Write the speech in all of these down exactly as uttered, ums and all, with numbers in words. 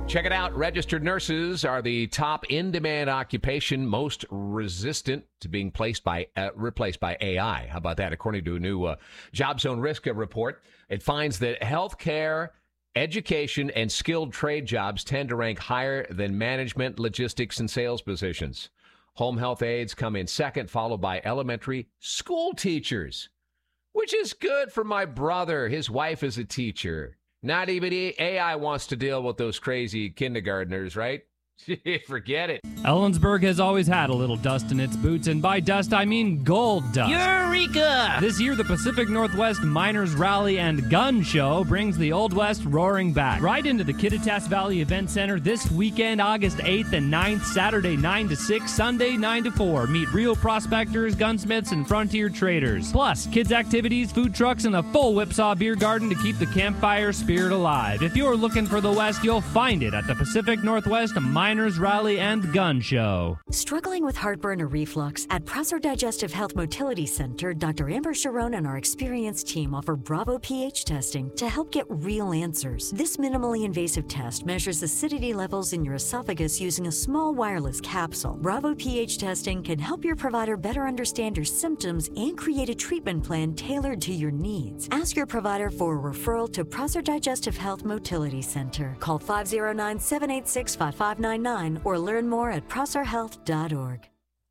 Check it out. Registered nurses are the top in-demand occupation, most resistant to being placed by uh, replaced by A I. How about that? According to a new uh, Job Zone Risk report, it finds that healthcare, education, and skilled trade jobs tend to rank higher than management, logistics, and sales positions. Home health aides come in second, followed by elementary school teachers, which is good for my brother. His wife is a teacher. Not even A I wants to deal with those crazy kindergartners, right? Forget it. Ellensburg has always had a little dust in its boots, and by dust, I mean gold dust. Eureka! This year, the Pacific Northwest Miners Rally and Gun Show brings the Old West roaring back. Right into the Kittitas Valley Event Center this weekend, August eighth and ninth, Saturday nine to six, Sunday nine to four. Meet real prospectors, gunsmiths, and frontier traders. Plus, kids' activities, food trucks, and a full Whipsaw beer garden to keep the campfire spirit alive. If you're looking for the West, you'll find it at the Pacific Northwest Miners Miners Rally and Gun Show. Struggling with heartburn or reflux? At Prosser Digestive Health Motility Center, Doctor Amber Sharon and our experienced team offer Bravo pH testing to help get real answers. This minimally invasive test measures acidity levels in your esophagus using a small wireless capsule. Bravo pH testing can help your provider better understand your symptoms and create a treatment plan tailored to your needs. Ask your provider for a referral to Prosser Digestive Health Motility Center. Call five oh nine, seven eight six, five five nine nine or learn more at prosser health dot org.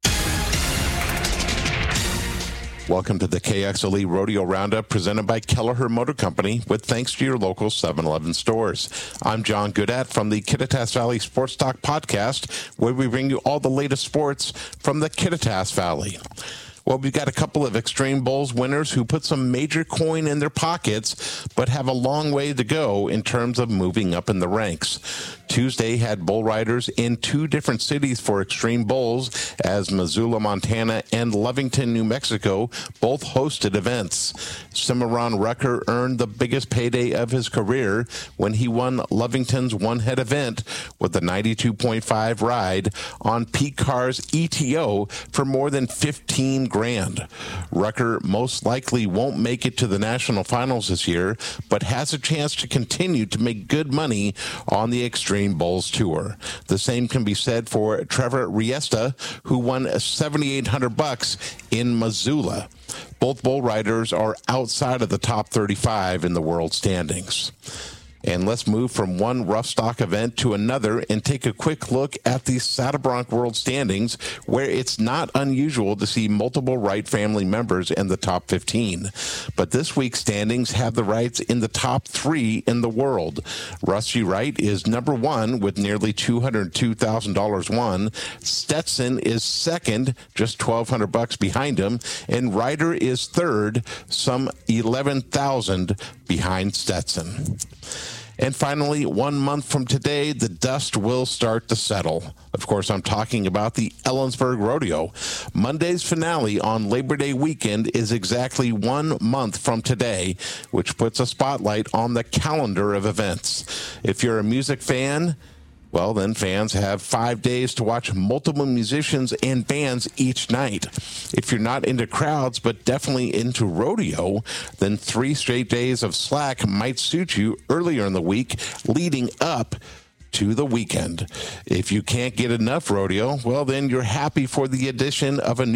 Welcome to the K X L E Rodeo Roundup presented by Kelleher Motor Company with thanks to your local seven eleven stores. I'm John Goodat from the Kittitas Valley Sports Talk podcast, where we bring you all the latest sports from the Kittitas Valley. Well, we've got a couple of Extreme Bowls winners who put some major coin in their pockets, but have a long way to go in terms of moving up in the ranks. Tuesday had bull riders in two different cities for Extreme Bowls, as Missoula, Montana, and Lovington, New Mexico both hosted events. Cimarron Rucker earned the biggest payday of his career when he won Lovington's one-head event with a ninety-two point five ride on Pete Carr's E T O for more than fifteen grand. Rucker most likely won't make it to the national finals this year, but has a chance to continue to make good money on the Extreme Bowls Tour. The same can be said for Trevor Riesta, who won seventy-eight hundred bucks in Missoula. Both bull riders are outside of the top thirty-five in the world standings. And let's move from one rough stock event to another and take a quick look at the Satterbronc World Standings, where it's not unusual to see multiple Wright family members in the top fifteen. But this week's standings have the Wrights in the top three in the world. Rusty Wright is number one with nearly two hundred two thousand dollars won. Stetson is second, just twelve hundred bucks behind him. And Ryder is third, some eleven thousand behind Stetson. And finally, one month from today, the dust will start to settle. Of course, I'm talking about the Ellensburg Rodeo. Monday's finale on Labor Day weekend is exactly one month from today, which puts a spotlight on the calendar of events. If you're a music fan, well, then fans have five days to watch multiple musicians and bands each night. If you're not into crowds, but definitely into rodeo, then three straight days of slack might suit you earlier in the week, leading up to the weekend. If you can't get enough rodeo, well, then you're happy for the addition of a new